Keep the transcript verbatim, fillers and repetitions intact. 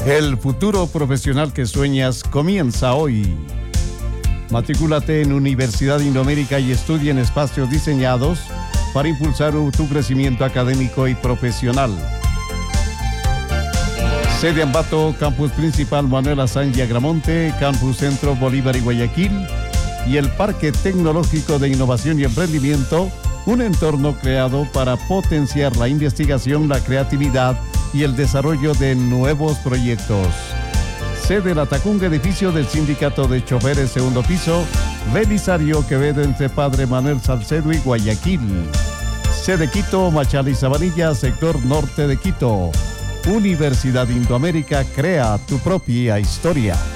El futuro profesional que sueñas comienza hoy. Matrículate en Universidad Indoamérica y estudia en espacios diseñados para impulsar tu crecimiento académico y profesional. Sede Ambato, Campus Principal Manuel Azaña Agramonte, Campus Centro Bolívar y Guayaquil y el Parque Tecnológico de Innovación y Emprendimiento, un entorno creado para potenciar la investigación, la creatividad y el desarrollo de nuevos proyectos. Sede La Tacunga, edificio del Sindicato de Choferes, segundo piso, Belisario Quevedo, entre Padre Manuel Salcedo y Guayaquil. Sede Quito, Machala y Sabanilla, sector norte de Quito. Universidad Indoamérica, crea tu propia historia.